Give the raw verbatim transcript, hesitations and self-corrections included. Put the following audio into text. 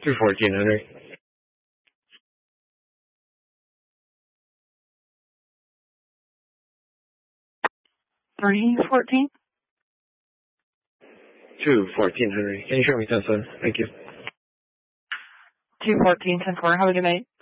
two fourteen, Henry. three fourteen? two fourteen, Henry. Can you show me ten seven? Thank you. two fourteen, ten four. Have a good night.